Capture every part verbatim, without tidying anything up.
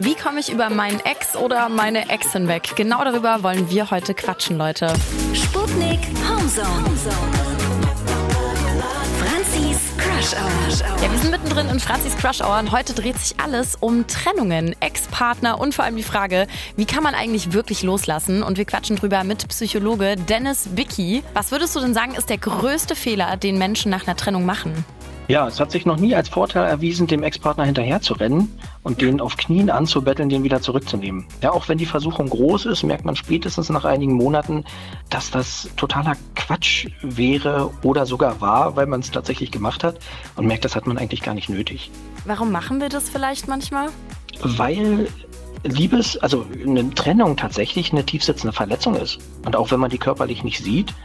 Wie komme ich über meinen Ex oder meine Ex hinweg? Genau darüber wollen wir heute quatschen, Leute. Sputnik Homezone. Franzis Crush Hour. Ja, wir sind mittendrin in Franzis Crush Hour und heute dreht sich alles um Trennungen, Ex-Partner und vor allem die Frage, wie kann man eigentlich wirklich loslassen? Und wir quatschen drüber mit Psychologe Dennis Bicki. Was würdest du denn sagen, ist der größte Fehler, den Menschen nach einer Trennung machen? Ja, es hat sich noch nie als Vorteil erwiesen, dem Ex-Partner hinterher zu rennen und den auf Knien anzubetteln, den wieder zurückzunehmen. Ja, auch wenn die Versuchung groß ist, merkt man spätestens nach einigen Monaten, dass das totaler Quatsch wäre oder sogar war, weil man es tatsächlich gemacht hat und merkt, das hat man eigentlich gar nicht nötig. Warum machen wir das vielleicht manchmal? Weil Liebes, also eine Trennung tatsächlich eine tiefsitzende Verletzung ist. Und auch wenn man die körperlich nicht sieht,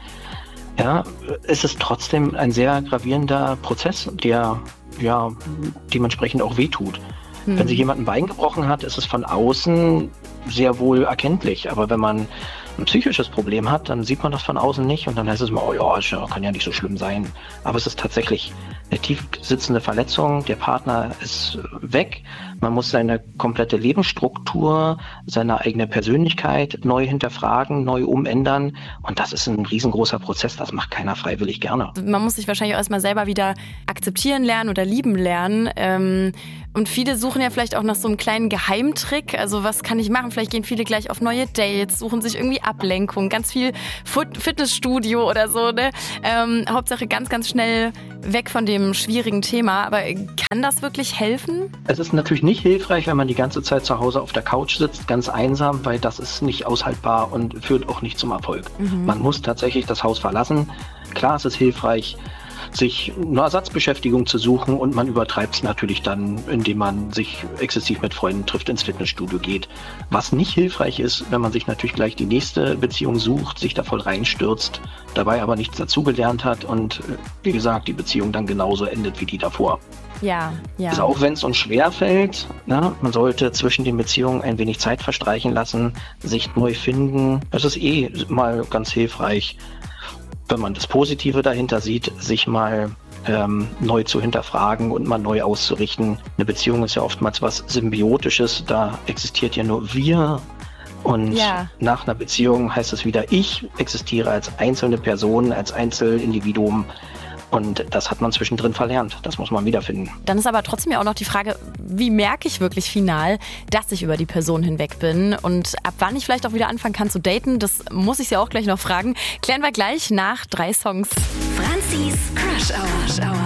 ja, es ist trotzdem ein sehr gravierender Prozess, der ja dementsprechend auch wehtut. Hm. Wenn sich jemand ein Bein gebrochen hat, ist es von außen sehr wohl erkenntlich. Aber wenn man ein psychisches Problem hat, dann sieht man das von außen nicht und dann heißt es immer, oh ja, kann ja nicht so schlimm sein. Aber es ist tatsächlich eine tief sitzende Verletzung, der Partner ist weg, man muss seine komplette Lebensstruktur, seine eigene Persönlichkeit neu hinterfragen, neu umändern und das ist ein riesengroßer Prozess, das macht keiner freiwillig gerne. Man muss sich wahrscheinlich auch erstmal selber wieder akzeptieren lernen oder lieben lernen. Ähm, und viele suchen ja vielleicht auch nach so einem kleinen Geheimtrick, also was kann ich machen? Vielleicht gehen viele gleich auf neue Dates, suchen sich irgendwie Ablenkung, ganz viel Fitnessstudio oder so, ne? Ähm, Hauptsache ganz, ganz schnell weg von dem schwierigen Thema. Aber kann das wirklich helfen? Es ist natürlich nicht hilfreich, wenn man die ganze Zeit zu Hause auf der Couch sitzt, ganz einsam, weil das ist nicht aushaltbar und führt auch nicht zum Erfolg. Mhm. Man muss tatsächlich das Haus verlassen. Klar, es ist hilfreich, sich eine Ersatzbeschäftigung zu suchen und man übertreibt es natürlich dann, indem man sich exzessiv mit Freunden trifft, ins Fitnessstudio geht. Was nicht hilfreich ist, wenn man sich natürlich gleich die nächste Beziehung sucht, sich da voll reinstürzt, dabei aber nichts dazugelernt hat und wie gesagt, die Beziehung dann genauso endet wie die davor. Ja, ja. Also auch wenn es uns schwer fällt, na, man sollte zwischen den Beziehungen ein wenig Zeit verstreichen lassen, sich neu finden. Es ist eh mal ganz hilfreich, wenn man das Positive dahinter sieht, sich mal ähm, neu zu hinterfragen und mal neu auszurichten. Eine Beziehung ist ja oftmals was Symbiotisches, da existiert ja nur wir und ja. Nach einer Beziehung heißt es wieder, ich existiere als einzelne Person, als Einzelindividuum. Und das hat man zwischendrin verlernt. Das muss man wiederfinden. Dann ist aber trotzdem ja auch noch die Frage, wie merke ich wirklich final, dass ich über die Person hinweg bin? Und ab wann ich vielleicht auch wieder anfangen kann zu daten, das muss ich ja auch gleich noch fragen. Klären wir gleich nach drei Songs. Franzis Crush Hour.